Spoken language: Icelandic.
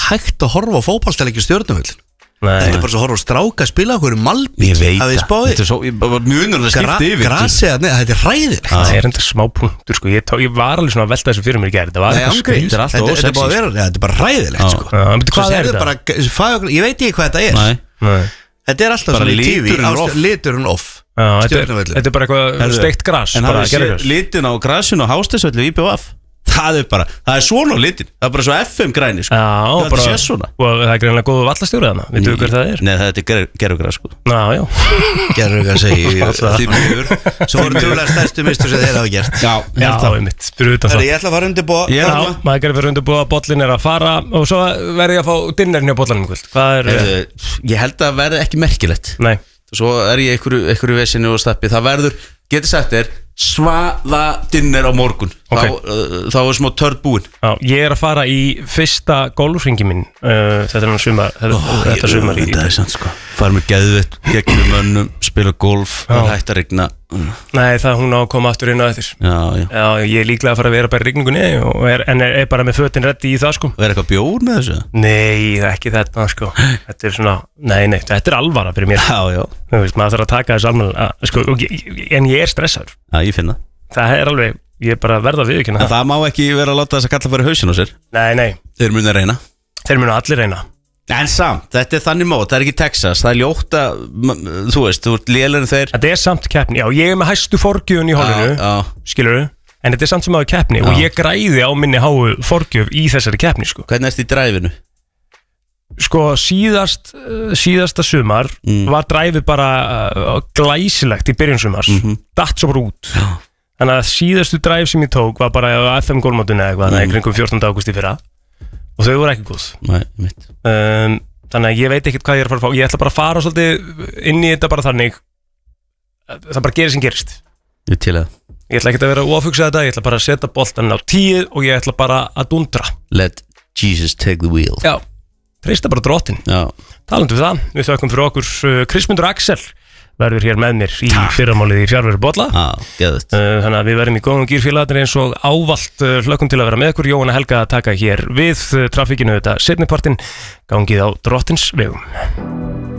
hægt að horfa á fótboltaleiki Stjörnuvöllin. Þetta er bara svo að horfa á stráka að spila okkur malbíl. Ég veit það. Þetta er svo, mjög skipti yfir. Grasið, þetta er hræðilegt. Það er enda smá punktur sko. Ég var alveg svona að velta þessu fyrir mér í gær. Þetta var eitthvað skrýt. Þetta er alltaf ósexy. Þetta er bara hræðilegt sko. Hvað er þetta? Ég veit ekki hvað þetta er. Þetta er alltaf svona í TV. Liturinn off. Þetta er bara eitthvað steikt gras. En hafið séð litin á grasinu á Hásteinsvelli IBVF. Það er svona á litin. Það er bara svo FM græni sko. Já, bara og það er greinlega góð vallastjóri þarna. Veitu hver það er? Nei, þetta er gerfugras sko. Já Gerfugras segi því miður. Svo voru tjóðlega stærstu mistur sem þeir hafa gert. Já, einmitt. Ég ætla að fara undirbúa. Já, maður gerir fyrir undirbúa. Bollin er að fara og svo verði ég að fá dinnerinn hjá bollanum kvöld. Hvað er? Ég held að verði ekki merkilegt. Nei. Svo er ég einhverju vesinu og stappi. Það verður, getur sagt þér, svaða dinner á morgun. Þá er smá törn búin. Já, ég er að fara í fyrsta golfringi minn. Þetta er sumar. Þetta sumar í. Það er sant sko. Fara með geðveitt gegnum mönnum, spila golf, hægt að rigna. Nei, það hún á að koma aftur inn á eftir. Já, ég er líklega að fara að vera bara í rigningunni en er bara með fötin reddi í það sko. Og er eitthvað bjór með þessu? Nei, ekki þetta sko. Þetta er svona, nei, þetta er alvara fyrir mér. Já. Þú veist, maður þarf að taka þessu almennilega sko, en ég er stressaður. Já, ég finna. Það er alveg, ég er bara að verða viðurkenna það. Það má ekki vera að láta þess að kalla fyrir hausinn á sér. Nei. Þeir munu að reyna. Þeir munu allir reyna. En samt, þetta er þannig mót, það er ekki Texas. Það er ljótt að, þú veist, þú ert lélegri þeir. Þetta er samt keppni, já, ég er með hæstu forgjöfun í hólinu, skilurðu. En þetta er samt sem að keppni og ég græði á minni háu forgjöf í þessari keppni sko. Hvernig ertu í dræfinu? Sko síðasta sumar var dræfið bara glæsilegt í byrjun sumars. Datt svo bara út. Þannig að síðastu dræf sem ég tók var bara á FM gólmótinu eða eitthvað, kringum 14. ágúst í fyrra. Og þau voru ekki góð. Nei, mitt. Þannig að ég veit ekkert hvað ég er að fara að fá. Ég ætla bara að fara svolítið inn í þetta bara þannig. Það bara gerir sem gerist. Ég til það. Ég ætla ekkert að vera óafhugsað þetta. Ég ætla bara að setja boltan á 10 og ég ætla bara að dundra. Let Jesus take the wheel. Já, treysta bara drottin. Já. Talandu við það. Við þökkum fyrir okkur Kristmundur Axel verður hér með mér í fyrramálið í fjárveru bolla. Geðvægt. Þannig að við verðum í góðum gýrfélagarnir eins og ávallt hlökkum til að vera með ykkur. Jóhanna Helga að taka hér við trafikinu þetta seinnipartinn, gangið á drottins vegum.